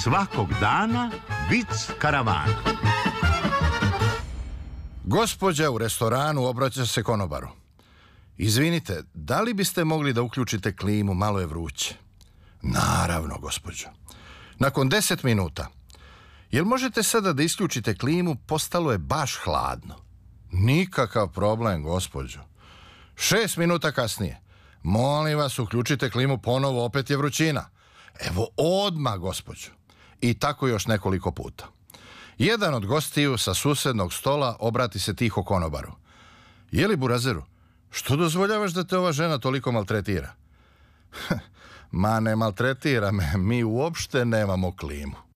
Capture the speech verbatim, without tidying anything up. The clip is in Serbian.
svakog dana vic karavana. Gospođa u restoranu obraća se konobaru. Izvinite, da li biste mogli da uključite klimu, malo je vruće? Naravno, gospođo. Nakon deset minuta. Jel možete sada da isključite klimu, postalo je baš hladno? Nikakav problem, gospođo. Šest minuta kasnije. Molim vas, uključite klimu ponovo, opet je vrućina. Evo odmah, gospođo. I tako još nekoliko puta. Jedan od gostiju sa susednog stola obrati se tiho konobaru. Jeli, burazeru, što dozvoljavaš da te ova žena toliko maltretira? Ma ne maltretira me, mi uopšte nemamo klimu.